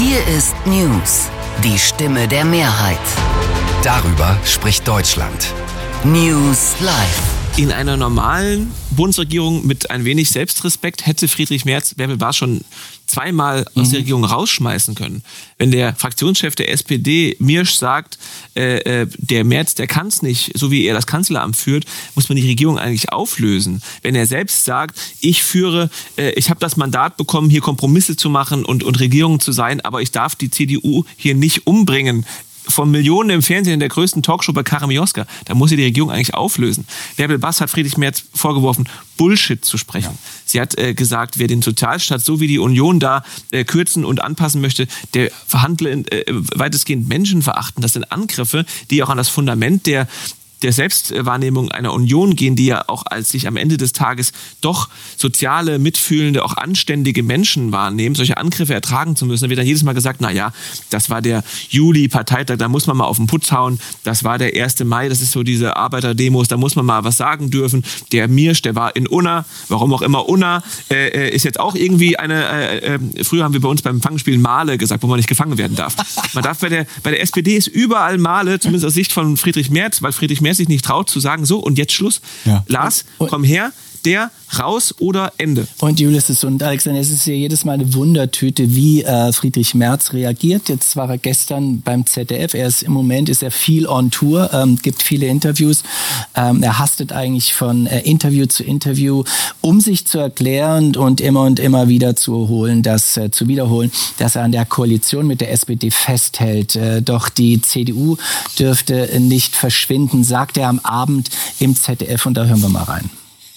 Hier ist News, die Stimme der Mehrheit. Darüber spricht Deutschland. News Live. In einer normalen Bundesregierung mit ein wenig Selbstrespekt hätte Friedrich Merz Bärbel Bas schon zweimal aus der Regierung rausschmeißen können. Wenn der Fraktionschef der SPD, Mirsch, sagt, der Merz, der kann es nicht, so wie er das Kanzleramt führt, muss man die Regierung eigentlich auflösen. Wenn er selbst sagt, ich habe das Mandat bekommen, hier Kompromisse zu machen und Regierung zu sein, aber ich darf die CDU hier nicht umbringen, von Millionen im Fernsehen in der größten Talkshow bei Karim Mioska, da muss sie die Regierung eigentlich auflösen. Bärbel Bas hat Friedrich Merz vorgeworfen, Bullshit zu sprechen. Ja. Sie hat gesagt, wer den Sozialstaat so wie die Union da kürzen und anpassen möchte, der verhandle weitestgehend menschenverachtend. Das sind Angriffe, die auch an das Fundament der Selbstwahrnehmung einer Union gehen, die ja auch als sich am Ende des Tages doch soziale, mitfühlende, auch anständige Menschen wahrnehmen, solche Angriffe ertragen zu müssen. Da wird dann jedes Mal gesagt, naja, das war der Juli-Parteitag, da muss man mal auf den Putz hauen, das war der 1. Mai, das ist so diese Arbeiterdemos, da muss man mal was sagen dürfen. Der Mirsch, der war in Unna, warum auch immer Unna, ist jetzt auch irgendwie früher haben wir bei uns beim Fangspiel Male gesagt, wo man nicht gefangen werden darf. Man darf bei der SPD ist überall Male, zumindest aus Sicht von Friedrich Merz, weil Friedrich Merz sich nicht traut zu sagen, so und jetzt Schluss. Ja. Lars, komm her, der raus oder Ende. Und Julius und Alexander, es ist ja jedes Mal eine Wundertüte, wie Friedrich Merz reagiert. Jetzt war er gestern beim ZDF, im Moment ist er viel on Tour, gibt viele Interviews. Er hastet eigentlich von Interview zu Interview, um sich zu erklären und immer wieder zu wiederholen, dass er an der Koalition mit der SPD festhält. Doch die CDU dürfte nicht verschwinden, sagt er am Abend im ZDF, und da hören wir mal rein.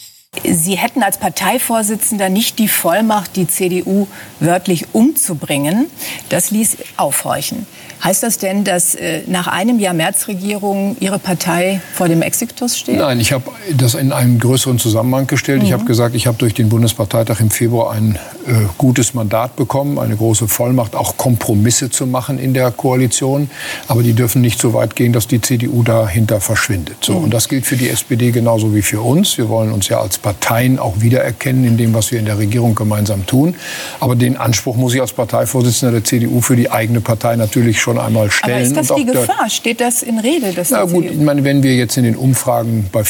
Sie hätten als Parteivorsitzender nicht die Vollmacht, die CDU wörtlich umzubringen. Das ließ aufhorchen. Heißt das denn, dass nach einem Jahr Merz-Regierung Ihre Partei vor dem Exitus steht? Nein, ich habe das in einen größeren Zusammenhang gestellt. Ich habe gesagt, ich habe durch den Bundesparteitag im Februar ein gutes Mandat bekommen, eine große Vollmacht, auch Kompromisse zu machen in der Koalition. Aber die dürfen nicht so weit gehen, dass die CDU dahinter verschwindet. So, und das gilt für die SPD genauso wie für uns. Wir wollen uns ja als Parteien auch wiedererkennen in dem, was wir in der Regierung gemeinsam tun. Aber den Anspruch muss ich als Parteivorsitzender der CDU für die eigene Partei natürlich schon einmal stellen. Aber ist das die Gefahr? Steht das in Rede? Na gut, ich meine, wenn wir jetzt in den Umfragen bei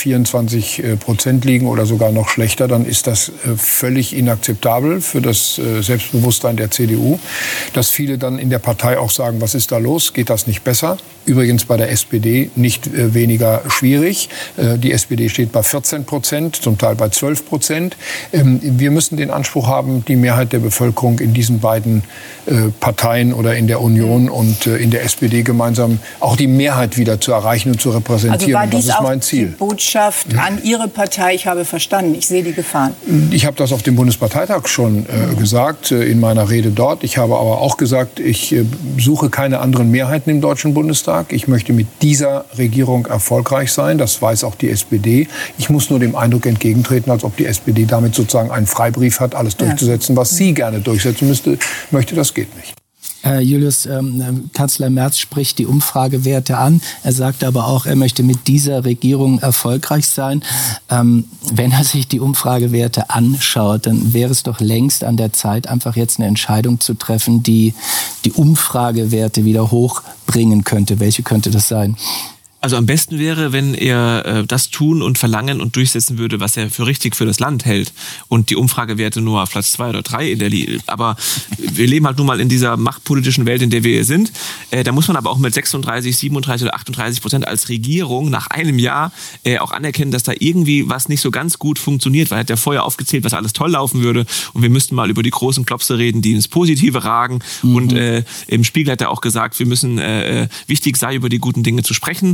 24% liegen oder sogar noch schlechter, dann ist das völlig inakzeptabel für das Selbstbewusstsein der CDU. Dass viele dann in der Partei auch sagen, was ist da los? Geht das nicht besser? Übrigens bei der SPD nicht weniger schwierig. Die SPD steht bei 14%, zum Teil bei 12%. Wir müssen den Anspruch haben, die Mehrheit der Bevölkerung in diesen beiden Parteien oder in der Union und in der SPD gemeinsam auch die Mehrheit wieder zu erreichen und zu repräsentieren. Also war dies das ist mein Ziel. Die Botschaft an Ihre Partei? Ich habe verstanden, ich sehe die Gefahren. Ich habe das auf dem Bundesparteitag schon gesagt, in meiner Rede dort. Ich habe aber auch gesagt, ich suche keine anderen Mehrheiten im Deutschen Bundestag. Ich möchte mit dieser Regierung erfolgreich sein. Das weiß auch die SPD. Ich muss nur dem Eindruck entgegentreten, als ob die SPD damit sozusagen einen Freibrief hat, alles durchzusetzen, was sie gerne durchsetzen möchte. Das geht nicht. Julius, Kanzler Merz spricht die Umfragewerte an. Er sagt aber auch, er möchte mit dieser Regierung erfolgreich sein. Wenn er sich die Umfragewerte anschaut, dann wäre es doch längst an der Zeit, einfach jetzt eine Entscheidung zu treffen, die die Umfragewerte wieder hochbringen könnte. Welche könnte das sein? Also am besten wäre, wenn er das tun und verlangen und durchsetzen würde, was er für richtig für das Land hält und die Umfragewerte nur auf Platz 2 oder 3 in der Liga. Aber wir leben halt nun mal in dieser machtpolitischen Welt, in der wir sind. Da muss man aber auch mit 36, 37 oder 38% als Regierung nach einem Jahr auch anerkennen, dass da irgendwie was nicht so ganz gut funktioniert, weil er hat ja vorher aufgezählt, was alles toll laufen würde und wir müssten mal über die großen Klopse reden, die ins Positive ragen. Und im Spiegel hat er auch gesagt, wir müssen wichtig sei, über die guten Dinge zu sprechen.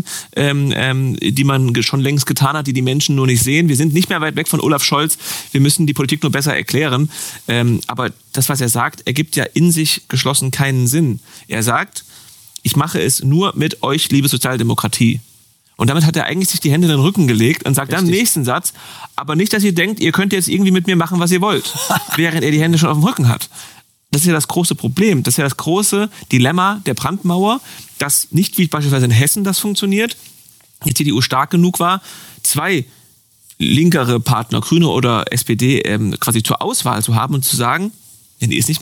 Die man schon längst getan hat, die Menschen nur nicht sehen. Wir sind nicht mehr weit weg von Olaf Scholz. Wir müssen die Politik nur besser erklären. Aber das, was er sagt, ergibt ja in sich geschlossen keinen Sinn. Er sagt, ich mache es nur mit euch, liebe Sozialdemokratie. Und damit hat er eigentlich sich die Hände in den Rücken gelegt und sagt dann im nächsten Satz, aber nicht, dass ihr denkt, ihr könnt jetzt irgendwie mit mir machen, was ihr wollt, während er die Hände schon auf dem Rücken hat. Das ist ja das große Problem, das ist ja das große Dilemma der Brandmauer, dass nicht wie beispielsweise in Hessen das funktioniert, die CDU stark genug war, 2 linkere Partner, Grüne oder SPD, quasi zur Auswahl zu haben und zu sagen, wenn ihr es nicht macht,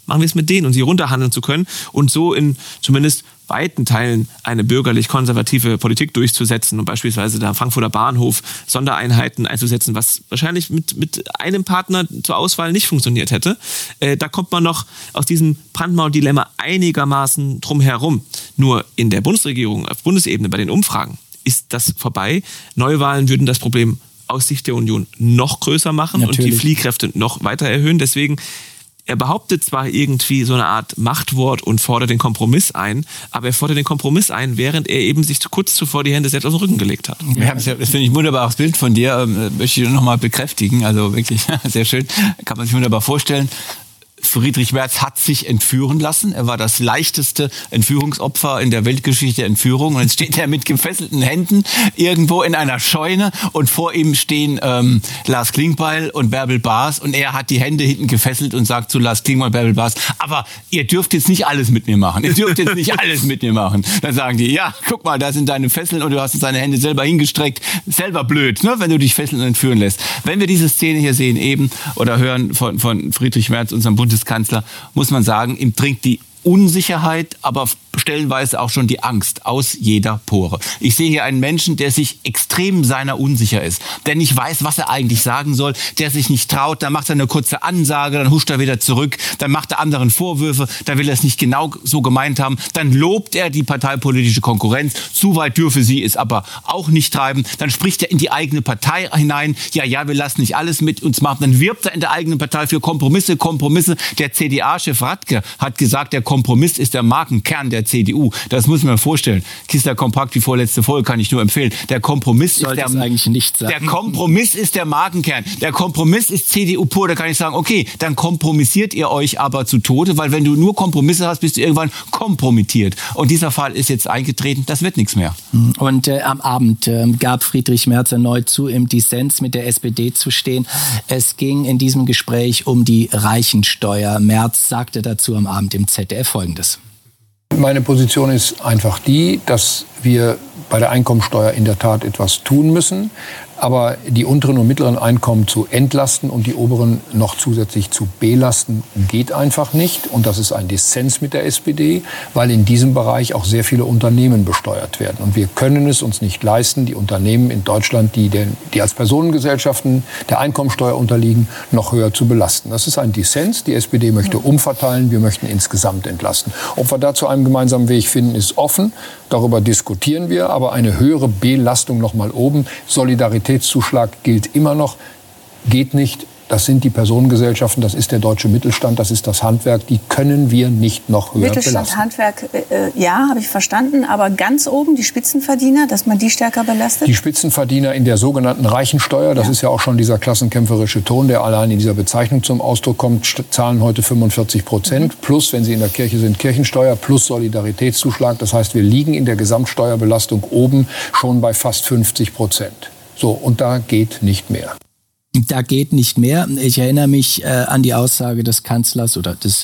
machen wir es mit denen und sie runterhandeln zu können und so in zumindest weiten Teilen eine bürgerlich-konservative Politik durchzusetzen und beispielsweise da Frankfurter Bahnhof Sondereinheiten einzusetzen, was wahrscheinlich mit einem Partner zur Auswahl nicht funktioniert hätte. Da kommt man noch aus diesem Brandmauer-Dilemma einigermaßen drum herum. Nur in der Bundesregierung, auf Bundesebene, bei den Umfragen, ist das vorbei. Neuwahlen würden das Problem aus Sicht der Union noch größer machen und die Fliehkräfte noch weiter erhöhen. Deswegen, er behauptet zwar irgendwie so eine Art Machtwort und fordert den Kompromiss ein, aber er fordert den Kompromiss ein, während er eben sich kurz zuvor die Hände selbst auf den Rücken gelegt hat. Ja, das finde ich ein wunderbares Bild von dir, möchte ich nochmal bekräftigen, also wirklich sehr schön, kann man sich wunderbar vorstellen. Friedrich Merz hat sich entführen lassen. Er war das leichteste Entführungsopfer in der Weltgeschichte der Entführung. Und jetzt steht er mit gefesselten Händen irgendwo in einer Scheune und vor ihm stehen Lars Klingbeil und Bärbel Baas und er hat die Hände hinten gefesselt und sagt zu Lars Klingbeil und Bärbel Baas, aber ihr dürft jetzt nicht alles mit mir machen. Ihr dürft jetzt nicht alles mit mir machen. Dann sagen die, ja, guck mal, da sind deine Fesseln und du hast deine Hände selber hingestreckt. Selber blöd, ne, wenn du dich fesseln und entführen lässt. Wenn wir diese Szene hier sehen eben oder hören von Friedrich Merz, unserem Bundeskanzler, muss man sagen, ihm dringt die Unsicherheit, aber stellenweise auch schon die Angst aus jeder Pore. Ich sehe hier einen Menschen, der sich extrem seiner unsicher ist, der nicht weiß, was er eigentlich sagen soll, der sich nicht traut, dann macht er eine kurze Ansage, dann huscht er wieder zurück, dann macht er anderen Vorwürfe, dann will er es nicht genau so gemeint haben, dann lobt er die parteipolitische Konkurrenz, zu weit dürfe sie es aber auch nicht treiben, dann spricht er in die eigene Partei hinein, ja, wir lassen nicht alles mit uns machen, dann wirbt er in der eigenen Partei für Kompromisse. Der CDA-Chef Radke hat gesagt, der Kompromiss ist der Markenkern der CDU. Das muss man vorstellen. Kistler Kompakt, die vorletzte Folge, kann ich nur empfehlen. Der Kompromiss ist der Kompromiss ist der Markenkern. Der Kompromiss ist CDU pur. Da kann ich sagen, okay, dann kompromissiert ihr euch aber zu Tode, weil wenn du nur Kompromisse hast, bist du irgendwann kompromittiert. Und dieser Fall ist jetzt eingetreten. Das wird nichts mehr. Und am Abend gab Friedrich Merz erneut zu, im Dissens mit der SPD zu stehen. Es ging in diesem Gespräch um die Reichensteuer. Merz sagte dazu am Abend im ZDF Folgendes. Meine Position ist einfach die, dass wir bei der Einkommensteuer in der Tat etwas tun müssen. Aber die unteren und mittleren Einkommen zu entlasten und die oberen noch zusätzlich zu belasten, geht einfach nicht. Und das ist ein Dissens mit der SPD, weil in diesem Bereich auch sehr viele Unternehmen besteuert werden. Und wir können es uns nicht leisten, die Unternehmen in Deutschland, die als Personengesellschaften der Einkommensteuer unterliegen, noch höher zu belasten. Das ist ein Dissens. Die SPD möchte umverteilen, wir möchten insgesamt entlasten. Ob wir da zu einem gemeinsamen Weg finden, ist offen. Darüber diskutieren wir. Aber eine höhere Belastung noch mal oben, Solidaritätszuschlag gilt immer noch, geht nicht. Das sind die Personengesellschaften, das ist der deutsche Mittelstand, das ist das Handwerk. Die können wir nicht noch höher Mittelstand, belasten. Handwerk, ja, habe ich verstanden. Aber ganz oben die Spitzenverdiener, dass man die stärker belastet? Die Spitzenverdiener in der sogenannten Reichensteuer, das ist ja auch schon dieser klassenkämpferische Ton, der allein in dieser Bezeichnung zum Ausdruck kommt, zahlen heute 45%. Plus, wenn sie in der Kirche sind, Kirchensteuer plus Solidaritätszuschlag. Das heißt, wir liegen in der Gesamtsteuerbelastung oben schon bei fast 50%. So, und da geht nicht mehr. Da geht nicht mehr. Ich erinnere mich an die Aussage des Kanzlers oder des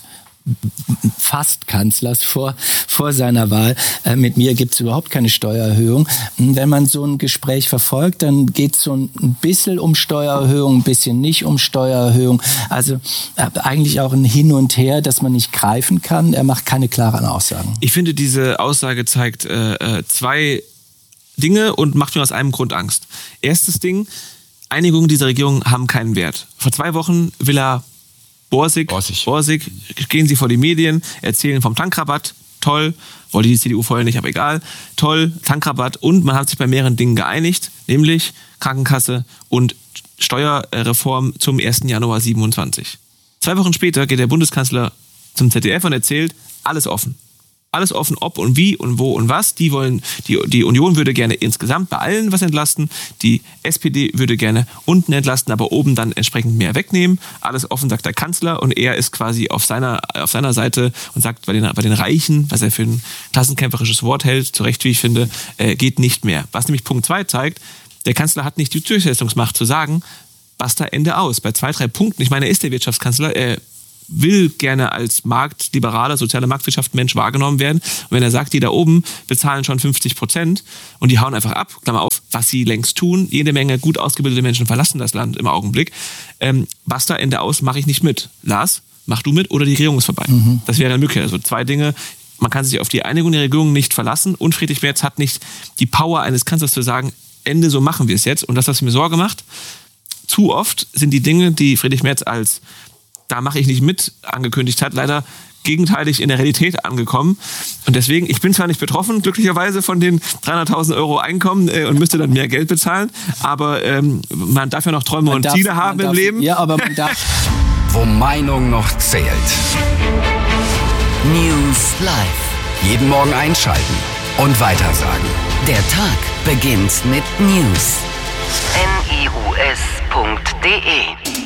fast Kanzlers vor seiner Wahl. Mit mir gibt es überhaupt keine Steuererhöhung. Wenn man so ein Gespräch verfolgt, dann geht es so ein bisschen um Steuererhöhung, ein bisschen nicht um Steuererhöhung. Also eigentlich auch ein Hin und Her, das man nicht greifen kann. Er macht keine klaren Aussagen. Ich finde, diese Aussage zeigt zwei Dinge und macht mir aus einem Grund Angst. Erstes Ding: Einigungen dieser Regierung haben keinen Wert. Vor 2 Wochen will er Borsig, gehen sie vor die Medien, erzählen vom Tankrabatt, toll, wollte die CDU vorher nicht, aber egal, toll, Tankrabatt, und man hat sich bei mehreren Dingen geeinigt, nämlich Krankenkasse und Steuerreform zum 1. Januar 27. 2 Wochen später geht der Bundeskanzler zum ZDF und erzählt, alles offen. Alles offen, ob und wie und wo und was. Die Union würde gerne insgesamt bei allen was entlasten. Die SPD würde gerne unten entlasten, aber oben dann entsprechend mehr wegnehmen. Alles offen, sagt der Kanzler, und er ist quasi auf seiner Seite und sagt, bei den Reichen, was er für ein klassenkämpferisches Wort hält, zu Recht, wie ich finde, geht nicht mehr. Was nämlich Punkt 2 zeigt, der Kanzler hat nicht die Durchsetzungsmacht zu sagen, basta, Ende aus. Bei 2, 3 Punkten, ich meine, er ist der Wirtschaftskanzler, will gerne als marktliberaler, soziale Marktwirtschaft-Mensch wahrgenommen werden. Und wenn er sagt, die da oben bezahlen schon 50% und die hauen einfach ab, Klammer auf, was sie längst tun, jede Menge gut ausgebildete Menschen verlassen das Land im Augenblick, basta, Ende aus, mache ich nicht mit. Lars, mach du mit oder die Regierung ist vorbei. Das wäre eine Möglichkeit. Also 2 Dinge. Man kann sich auf die Einigung der Regierung nicht verlassen und Friedrich Merz hat nicht die Power eines Kanzlers zu sagen, Ende, so machen wir es jetzt. Und das hat mir Sorge gemacht. Zu oft sind die Dinge, die Friedrich Merz als da mache ich nicht mit angekündigt hat, leider gegenteilig in der Realität angekommen. Und deswegen, ich bin zwar nicht betroffen, glücklicherweise von den 300.000 Euro Einkommen und müsste dann mehr Geld bezahlen, aber man darf ja noch Träume und Ziele haben im Leben. Ja, aber man darf... Wo Meinung noch zählt. News Live. Jeden Morgen einschalten und weitersagen. Der Tag beginnt mit News. news.de